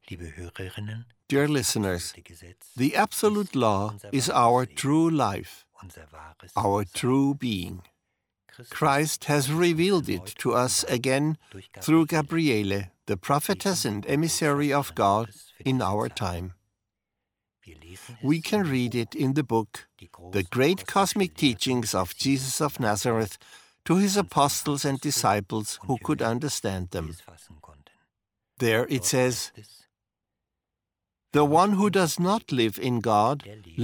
Dear listeners, the absolute law is our true life, our true being. Christ has revealed it to us again through Gabriele, the prophetess and emissary of God in our time. We can read it in the book, The Great Cosmic Teachings of Jesus of Nazareth, to his apostles and disciples who could understand them. There it says, "The one who does not live in God